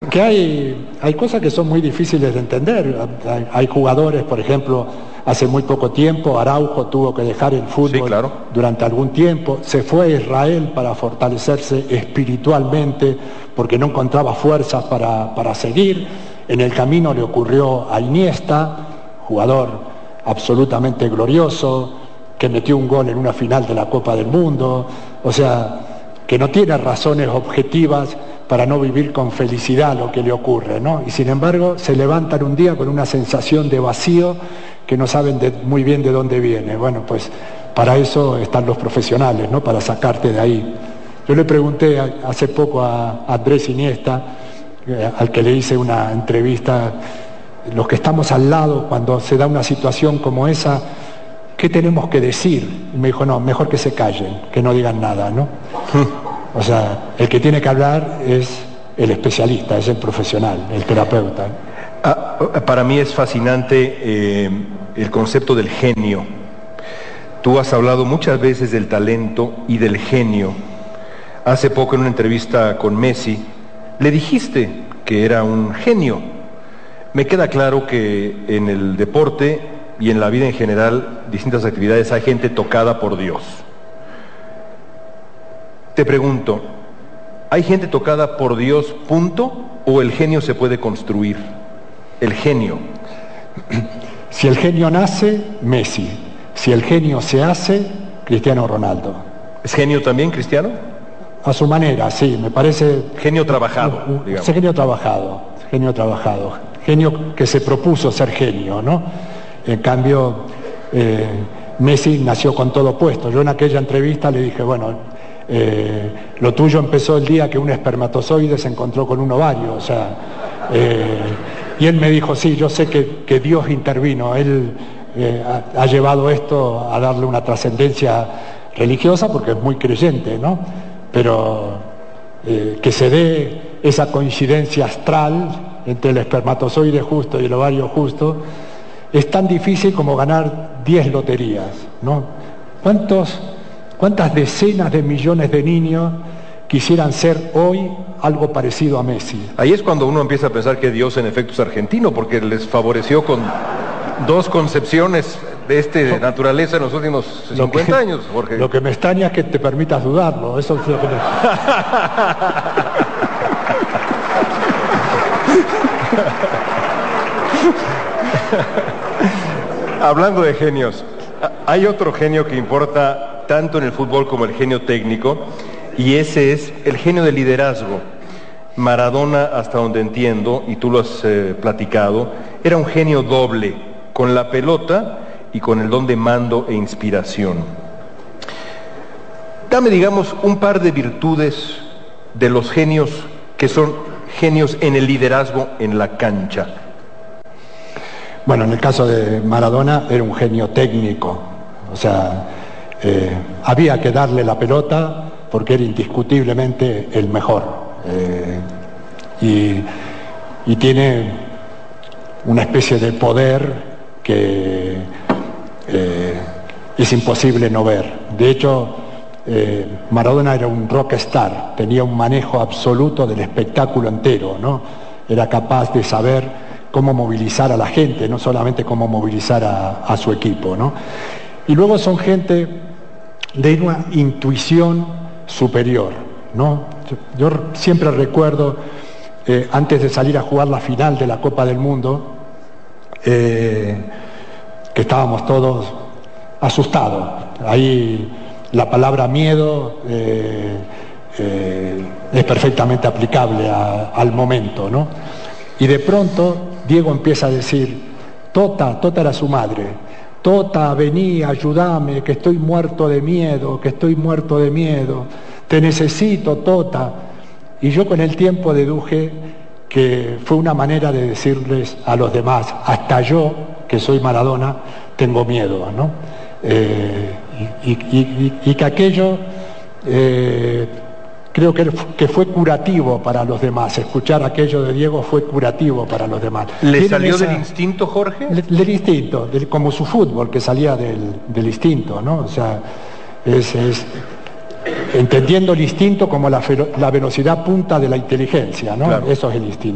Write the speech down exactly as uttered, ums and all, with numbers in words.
que hay, hay cosas que son muy difíciles de entender. Hay, hay jugadores, por ejemplo, hace muy poco tiempo, Araujo tuvo que dejar el fútbol sí, claro. durante algún tiempo, se fue a Israel para fortalecerse espiritualmente porque no encontraba fuerzas para, para seguir. En el camino le ocurrió a Iniesta, jugador absolutamente glorioso, que metió un gol en una final de la Copa del Mundo, o sea, que no tiene razones objetivas para no vivir con felicidad lo que le ocurre, ¿no? Y sin embargo se levantan un día con una sensación de vacío que no saben de, muy bien de dónde viene. Bueno, pues para eso están los profesionales, ¿no? Para sacarte de ahí. Yo le pregunté a, hace poco a, a Andrés Iniesta, eh, al que le hice una entrevista, los que estamos al lado cuando se da una situación como esa, ¿qué tenemos que decir? Y me dijo, no, mejor que se callen, que no digan nada, ¿no? O sea, el que tiene que hablar es el especialista, es el profesional, el terapeuta. Ah, para mí es fascinante eh, el concepto del genio. Tú has hablado muchas veces del talento y del genio. Hace poco en una entrevista con Messi, le dijiste que era un genio. Me queda claro que en el deporte y en la vida en general, distintas actividades, hay gente tocada por Dios. Te pregunto, ¿hay gente tocada por Dios, punto, o el genio se puede construir? El genio. Si el genio nace, Messi. Si el genio se hace, Cristiano Ronaldo. ¿Es genio también, Cristiano? A su manera, sí, me parece... Genio trabajado, digamos. Sí, genio trabajado, genio trabajado. Genio que se propuso ser genio, ¿no? En cambio, eh, Messi nació con todo puesto. Yo en aquella entrevista le dije, bueno... Eh, lo tuyo empezó el día que un espermatozoide se encontró con un ovario, o sea, eh, y él me dijo, sí, yo sé que, que Dios intervino, él eh, ha, ha llevado esto a darle una trascendencia religiosa porque es muy creyente, ¿no? Pero eh, que se dé esa coincidencia astral entre el espermatozoide justo y el ovario justo es tan difícil como ganar diez loterías, ¿no? ¿Cuántos... ¿Cuántas decenas de millones de niños quisieran ser hoy algo parecido a Messi? Ahí es cuando uno empieza a pensar que Dios en efecto es argentino, porque les favoreció con dos concepciones de esta naturaleza en los últimos cincuenta años, Jorge. Lo que me extraña es que te permitas dudarlo, eso es lo que me... Hablando de genios, hay otro genio que importa tanto en el fútbol como el genio técnico, y ese es el genio del liderazgo. Maradona, hasta donde entiendo, y tú lo has eh, platicado, era un genio doble, con la pelota y con el don de mando e inspiración. Dame, digamos, un par de virtudes de los genios que son genios en el liderazgo en la cancha. Bueno, en el caso de Maradona era un genio técnico, o sea... Eh, había que darle la pelota porque era indiscutiblemente el mejor eh, y, y tiene una especie de poder que eh, es imposible no ver. De hecho, eh, Maradona era un rockstar, tenía un manejo absoluto del espectáculo entero, ¿no? Era capaz de saber cómo movilizar a la gente, no solamente cómo movilizar a, a su equipo, ¿no? Y luego son gente de una intuición superior, ¿no? Yo, yo siempre recuerdo, eh, antes de salir a jugar la final de la Copa del Mundo, eh, que estábamos todos asustados. Ahí la palabra miedo eh, eh, es perfectamente aplicable a, al momento, ¿no? Y de pronto Diego empieza a decir, Tota, Tota era su madre, Tota, vení, ayúdame, que estoy muerto de miedo, que estoy muerto de miedo, te necesito, Tota. Y yo con el tiempo deduje que fue una manera de decirles a los demás, hasta yo, que soy Maradona, tengo miedo, ¿no? Eh, y, y, y, y que aquello eh, creo que, que fue curativo para los demás. Escuchar aquello de Diego fue curativo para los demás. ¿Le salió esa, del instinto, Jorge? Le, del instinto, del, como su fútbol, que salía del, del instinto, ¿no? O sea, es, es entendiendo el instinto como la, la velocidad punta de la inteligencia, ¿no? Claro. Eso es el instinto.